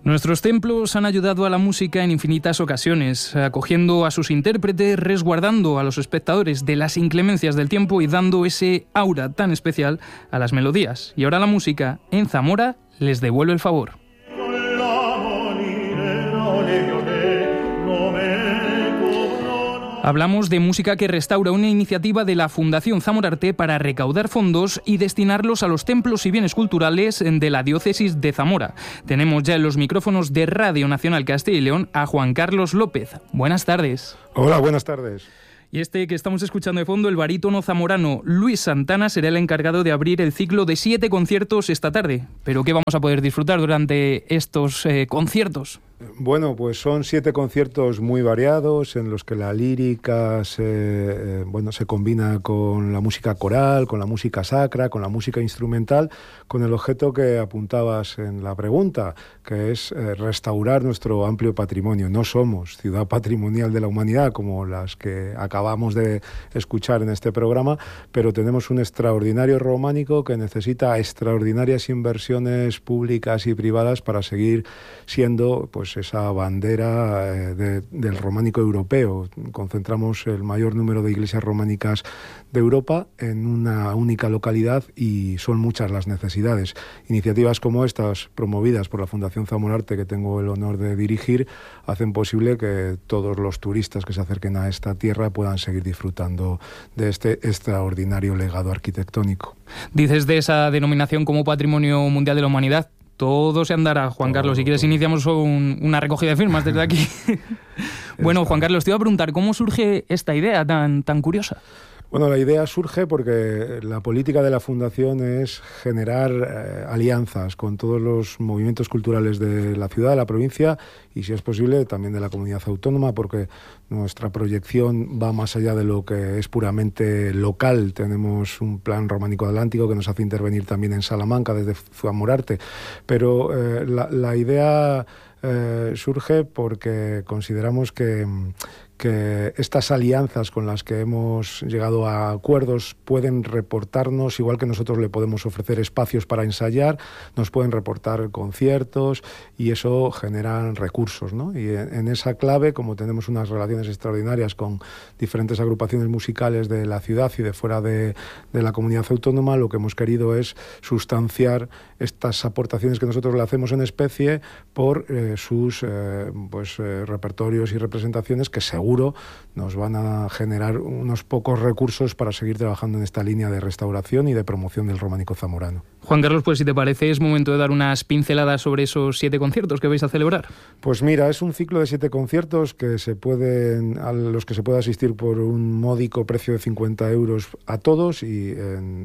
Nuestros templos han ayudado a la música en infinitas ocasiones, acogiendo a sus intérpretes, resguardando a los espectadores de las inclemencias del tiempo y dando ese aura tan especial a las melodías. Y ahora la música en Zamora les devuelve el favor. Hablamos de Música que Restaura, una iniciativa de la Fundación Zamorarte para recaudar fondos y destinarlos a los templos y bienes culturales de la diócesis de Zamora. Tenemos ya en los micrófonos de Radio Nacional Castilla y León a Juan Carlos López. Buenas tardes. Hola, buenas tardes. Y este que estamos escuchando de fondo, el barítono zamorano Luis Santana, será el encargado de abrir el ciclo de 7 conciertos esta tarde. ¿Pero qué vamos a poder disfrutar durante estos conciertos? Bueno, pues son 7 conciertos muy variados en los que la lírica se combina con la música coral, con la música sacra, con la música instrumental, con el objeto que apuntabas en la pregunta, que es restaurar nuestro amplio patrimonio. No somos ciudad patrimonial de la humanidad como las que acabamos de escuchar en este programa, pero tenemos un extraordinario románico que necesita extraordinarias inversiones públicas y privadas para seguir siendo pues esa bandera del románico europeo. Concentramos el mayor número de iglesias románicas de Europa en una única localidad y son muchas las necesidades. Iniciativas como estas, promovidas por la Fundación Zamorarte, que tengo el honor de dirigir, hacen posible que todos los turistas que se acerquen a esta tierra puedan seguir disfrutando de este extraordinario legado arquitectónico. Dices de esa denominación como Patrimonio Mundial de la Humanidad. Todo se andará, Juan Carlos. Si quieres, iniciamos una recogida de firmas desde aquí. Bueno, Juan Carlos, te iba a preguntar, ¿cómo surge esta idea tan curiosa? Bueno, la idea surge porque la política de la Fundación es generar alianzas con todos los movimientos culturales de la ciudad, de la provincia y, si es posible, también de la comunidad autónoma, porque nuestra proyección va más allá de lo que es puramente local. Tenemos un plan románico atlántico que nos hace intervenir también en Salamanca desde Zamorarte, pero la idea surge porque consideramos que estas alianzas con las que hemos llegado a acuerdos pueden reportarnos, igual que nosotros le podemos ofrecer espacios para ensayar, nos pueden reportar conciertos y eso genera recursos, ¿no? Y en esa clave, como tenemos unas relaciones extraordinarias con diferentes agrupaciones musicales de la ciudad y de fuera de la comunidad autónoma, lo que hemos querido es sustanciar estas aportaciones que nosotros le hacemos en especie por sus repertorios y representaciones que seguro nos van a generar unos pocos recursos para seguir trabajando en esta línea de restauración y de promoción del románico zamorano. Juan Carlos, pues si te parece, es momento de dar unas pinceladas sobre esos 7 conciertos que vais a celebrar. Pues mira, es un ciclo de 7 conciertos a los que se puede asistir por un módico precio de 50 euros a todos y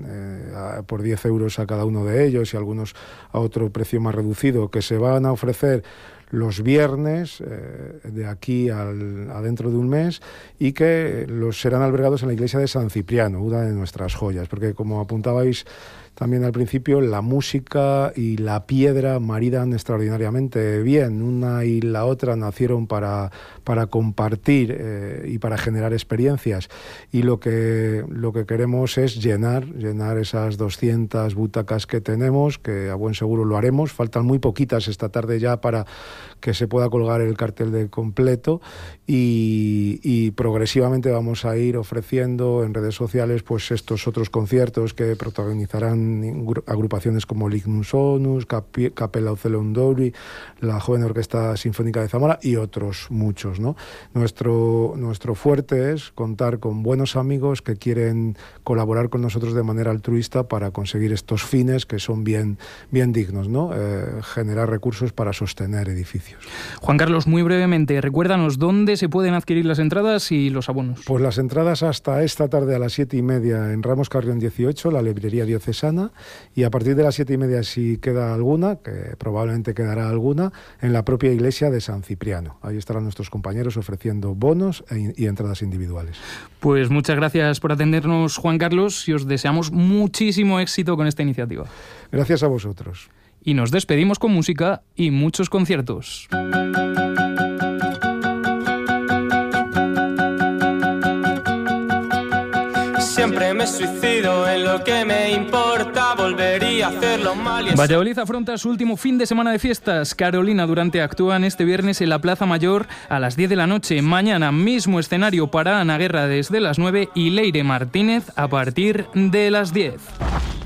por 10 euros a cada uno de ellos y algunos a otro precio más reducido, que se van a ofrecer los viernes de aquí a dentro de un mes y que serán albergados en la iglesia de San Cipriano, una de nuestras joyas, porque como apuntabais también al principio, la música y la piedra maridan extraordinariamente bien. Una y la otra nacieron para compartir y para generar experiencias. Y lo que queremos es llenar esas 200 butacas que tenemos, que a buen seguro lo haremos. Faltan muy poquitas esta tarde ya para que se pueda colgar el cartel de completo y progresivamente vamos a ir ofreciendo en redes sociales pues estos otros conciertos que protagonizarán agrupaciones como Lignus Onus, Capella Ocelon Douri, la Joven Orquesta Sinfónica de Zamora y otros muchos, ¿no? Nuestro fuerte es contar con buenos amigos que quieren colaborar con nosotros de manera altruista para conseguir estos fines que son bien dignos, ¿no? Generar recursos para sostener edificios. Juan Carlos, muy brevemente, recuérdanos dónde se pueden adquirir las entradas y los abonos. Pues las entradas hasta esta tarde a las 7:30 en Ramos Carrión 18, la librería diocesana, y a partir de las 7:30, si queda alguna, que probablemente quedará alguna, en la propia iglesia de San Cipriano. Ahí estarán nuestros compañeros ofreciendo bonos y entradas individuales. Pues muchas gracias por atendernos, Juan Carlos, y os deseamos muchísimo éxito con esta iniciativa. Gracias a vosotros. Y nos despedimos con música y muchos conciertos. Siempre me suicido en lo que me importa, volvería a hacerlo mal. Valladolid afronta su último fin de semana de fiestas. Carolina Durante actúan este viernes en la Plaza Mayor a las 10 de la noche. Mañana mismo escenario para Ana Guerra desde las 9 y Leire Martínez a partir de las 10.